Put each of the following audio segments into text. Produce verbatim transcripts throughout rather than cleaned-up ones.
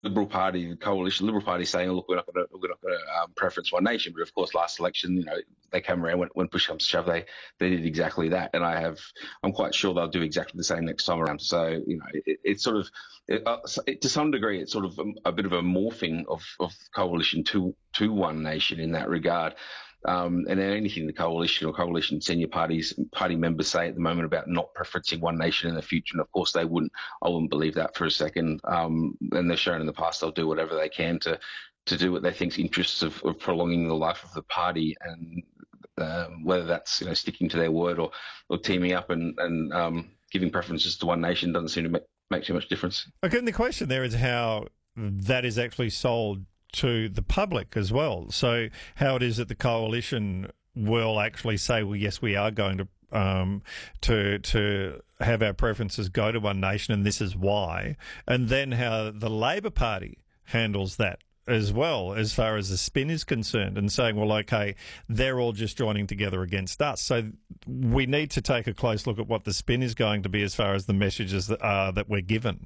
Liberal Party, the coalition, Liberal Party saying, oh, look, we're not going to, we're not going to um, preference One Nation. But of course, last election, you know, they came around when, when push comes to shove, they they did exactly that. And I have, I'm quite sure they'll do exactly the same next time around. So, you know, it, it's sort of, it, uh, it, to some degree, it's sort of a, a bit of a morphing of, of coalition to to One Nation in that regard. Um, and anything the coalition or coalition senior parties, party members say at the moment about not preferencing One Nation in the future, and of course they wouldn't. I wouldn't believe that for a second. Um, and they've shown in the past they'll do whatever they can to to do what they think's interests of, of prolonging the life of the party, and um, whether that's you know sticking to their word or or teaming up and and um, giving preferences to One Nation doesn't seem to make, make too much difference. Again, the question there is how that is actually sold to the public as well. So how it is that the coalition will actually say, well, yes, we are going to um, to to have our preferences go to One Nation, and this is why, and then how the Labor Party handles that as well, as far as the spin is concerned, and saying, well, okay, they're all just joining together against us. So we need to take a close look at what the spin is going to be as far as the messages that are that we're given.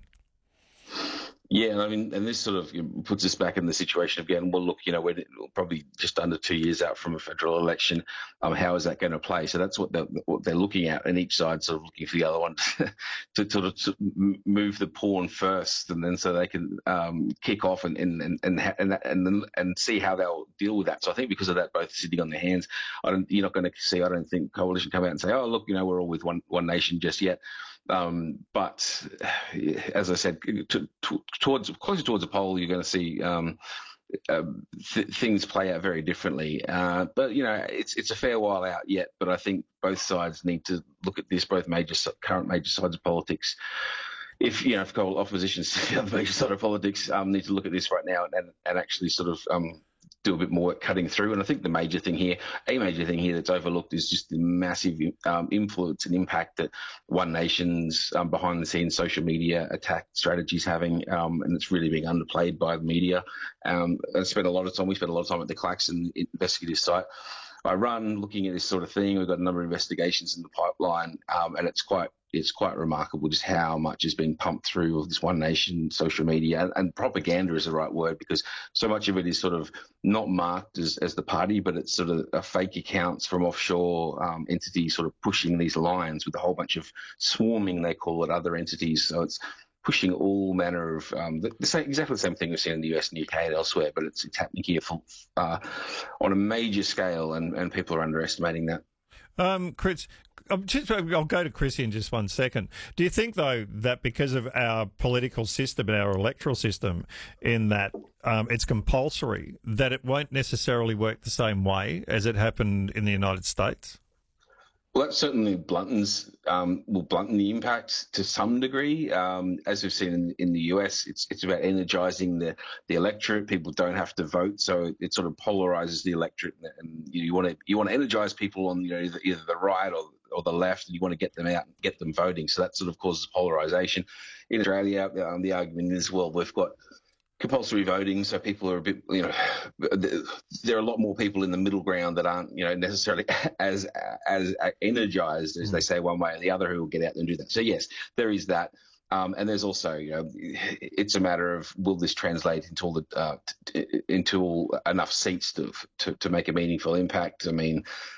Yeah, and I mean, and this sort of puts us back in the situation again. Well, look, you know, we're probably just under two years out from a federal election. Um, how is that going to play? So that's what they're, what they're looking at, and each side sort of looking for the other one to, to, to move the pawn first, and then so they can um, kick off and and and and and, and and see how they'll deal with that. So I think because of that, both sitting on their hands, I don't, you're not going to see. I don't think coalition come out and say, oh, look, you know, we're all with one one nation just yet. Um, but as I said, to, to, towards closer towards a poll, you're going to see um, uh, th- things play out very differently. Uh, but you know, it's it's a fair while out yet. But I think both sides need to look at this. Both major current major sides of politics. If you know, if opposition's the other major side of politics, um, need to look at this right now and and actually sort of um. do a bit more cutting through. And I think the major thing here, a major thing here that's overlooked is just the massive um, influence and impact that One Nation's um, behind the scenes social media attack strategies having. Um, and it's really being underplayed by the media. Um, I spent a lot of time, we spent a lot of time at the Claxon investigative site I run looking at this sort of thing. We've got a number of investigations in the pipeline, um, and it's quite it's quite remarkable just how much is being pumped through of this One Nation social media, and, and propaganda is the right word, because so much of it is sort of not marked as, as the party, but it's sort of a fake accounts from offshore um, entities sort of pushing these lines with a whole bunch of swarming, they call it, other entities. So it's pushing all manner of um, the, the same, exactly the same thing we've seen in the U S and U K and elsewhere, but it's, it's happening here for, uh, on a major scale, and, and people are underestimating that. Um, Chris, I'm just, I'll go to Chris in just one second. Do you think, though, that because of our political system and our electoral system, in that um, it's compulsory, that it won't necessarily work the same way as it happened in the United States? Well, that certainly bluntens, um, will blunt the impact to some degree. Um, as we've seen in, in the U S, it's it's about energizing the, the electorate. People don't have to vote, so it sort of polarizes the electorate, and you, you want to you want to energize people on, you know, either, either the right or or the left, and you want to get them out and get them voting. So that sort of causes polarization. In Australia, um, the argument is, well, we've got compulsory voting, so people are a bit, you know, there are a lot more people in the middle ground that aren't, you know, necessarily as as energized as they say one way or the other, who will get out and do that. So yes, there is that. Um, and there's also, you know, it's a matter of, will this translate into all the uh, t- into all enough seats to, to to make a meaningful impact? I mean,